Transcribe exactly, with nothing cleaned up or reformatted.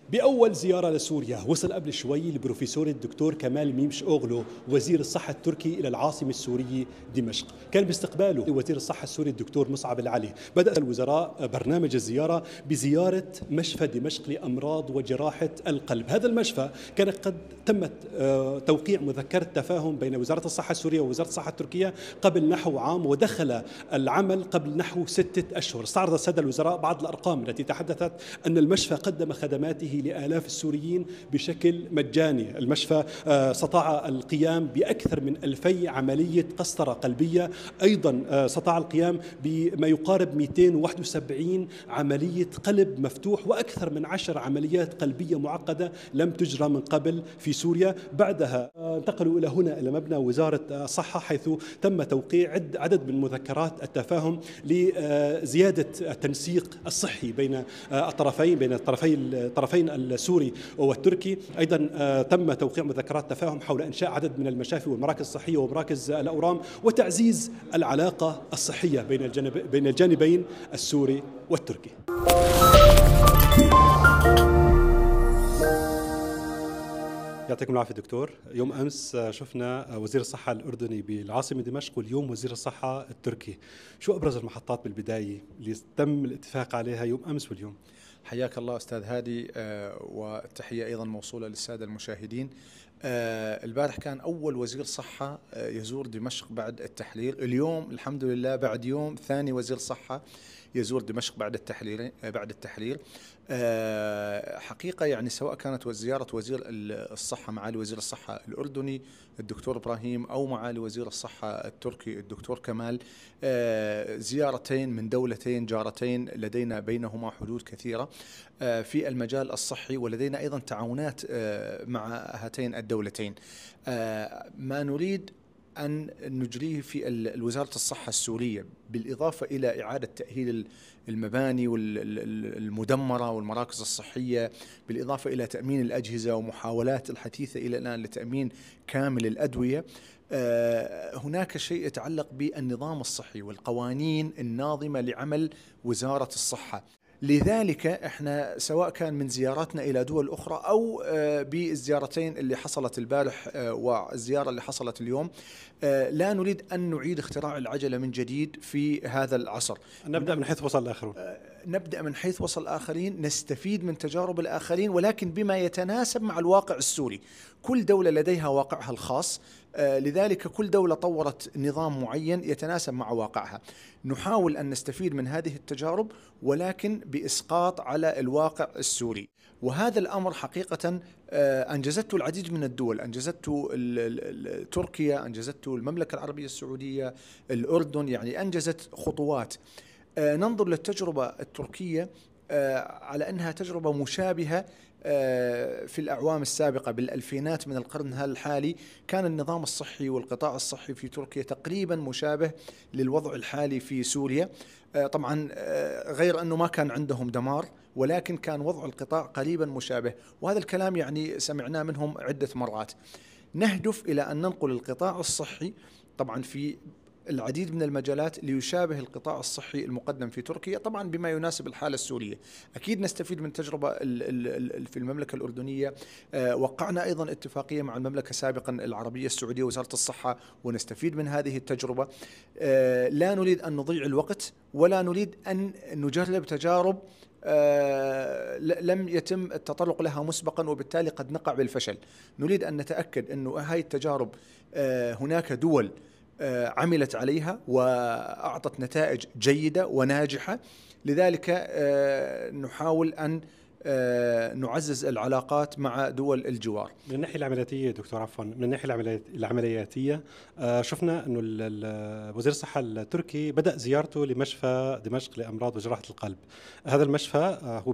بأول زيارة لسوريا وصل قبل شوي البروفيسور الدكتور كمال ميمش أوغلو وزير الصحة التركي إلى العاصمة السورية دمشق. كان باستقباله وزير الصحة السوري الدكتور مصعب العلي. بدأ الوزراء برنامج الزيارة بزيارة مشفى دمشق لأمراض وجراحة القلب. هذا المشفى كان قد تمت توقيع مذكرة تفاهم بين وزارة الصحة السورية ووزارة الصحة التركية قبل نحو عام، ودخل العمل قبل نحو ستة أشهر. استعرض السادة الوزراء بعض الأرقام التي تحدثت أن المشفى قدم خدماته لآلاف السوريين بشكل مجاني. المشفى استطاع القيام بأكثر من ألفي عملية قسطرة قلبية، أيضا استطاع القيام بما يقارب مئتين وواحد وسبعين عملية قلب مفتوح وأكثر من عشر عمليات قلبية معقدة لم تجرى من قبل في سوريا. بعدها انتقلوا إلى هنا إلى مبنى وزارة الصحة، حيث تم توقيع عدد من مذكرات التفاهم لزيادة التنسيق الصحي بين الطرفين بين الطرفين الطرفين السوري والتركي. أيضا تم توقيع مذكرات تفاهم حول إنشاء عدد من المشافي والمراكز الصحية ومراكز الأورام وتعزيز العلاقة الصحية بين الجانب بين الجانبين السوري والتركي. يعطيكم العافية دكتور. يوم أمس شفنا وزير الصحة الأردني بالعاصمة دمشق، واليوم وزير الصحة التركي. شو أبرز المحطات بالبداية اللي تم الاتفاق عليها يوم أمس واليوم؟ حياك الله أستاذ هادي، آه والتحية أيضا موصولة للسادة المشاهدين. آه البارح كان أول وزير صحة آه يزور دمشق بعد التحرير. اليوم الحمد لله بعد يوم ثاني وزير صحة يزور دمشق بعد التحرير بعد التحرير أه حقيقة يعني سواء كانت زيارة وزير الصحة معالي وزير الصحة الأردني الدكتور إبراهيم أو معالي وزير الصحة التركي الدكتور كمال، أه زيارتين من دولتين جارتين لدينا بينهما حدود كثيرة أه في المجال الصحي، ولدينا أيضا تعاونات أه مع هاتين الدولتين. أه ما نريد أن نجريه في الوزارة الصحة السورية، بالإضافة إلى إعادة تأهيل المباني المدمرة والمراكز الصحية، بالإضافة إلى تأمين الأجهزة ومحاولات الحثيثة إلى الآن لتأمين كامل الأدوية. هناك شيء يتعلق بالنظام الصحي والقوانين الناظمة لعمل وزارة الصحة. لذلك احنا سواء كان من زياراتنا الى دول اخرى او بالزيارتين اللي حصلت البارح والزياره اللي حصلت اليوم، لا نريد ان نعيد اختراع العجله من جديد في هذا العصر. نبدا من حيث وصل الاخرون. نبدا من حيث وصل الاخرين، نستفيد من تجارب الاخرين ولكن بما يتناسب مع الواقع السوري. كل دوله لديها واقعها الخاص، لذلك كل دولة طورت نظام معين يتناسب مع واقعها. نحاول أن نستفيد من هذه التجارب ولكن بإسقاط على الواقع السوري، وهذا الأمر حقيقة أنجزته العديد من الدول. أنجزته تركيا، أنجزته المملكة العربية السعودية، الأردن، يعني أنجزت خطوات. ننظر للتجربة التركية على أنها تجربة مشابهة في الأعوام السابقة بالألفينات من القرن الحالي. كان النظام الصحي والقطاع الصحي في تركيا تقريبا مشابه للوضع الحالي في سوريا، طبعا غير أنه ما كان عندهم دمار، ولكن كان وضع القطاع قريبا مشابه، وهذا الكلام يعني سمعناه منهم عدة مرات. نهدف إلى أن ننقل القطاع الصحي طبعا في العديد من المجالات ليشابه القطاع الصحي المقدم في تركيا، طبعا بما يناسب الحالة السورية. أكيد نستفيد من تجربة في المملكة الأردنية. وقعنا أيضا اتفاقية مع المملكة سابقا العربية السعودية وزارة الصحة، ونستفيد من هذه التجربة. لا نريد أن نضيع الوقت ولا نريد أن نجرب تجارب لم يتم التطرق لها مسبقا وبالتالي قد نقع بالفشل. نريد أن نتأكد أنه هذه التجارب هناك دول عملت عليها وأعطت نتائج جيدة وناجحة، لذلك نحاول أن نعزز العلاقات مع دول الجوار. من الناحية العملياتية دكتور، عفوا، من الناحية العملياتية شفنا أنه وزير الصحة التركي بدأ زيارته لمشفى دمشق لأمراض وجراحة القلب. هذا المشفى هو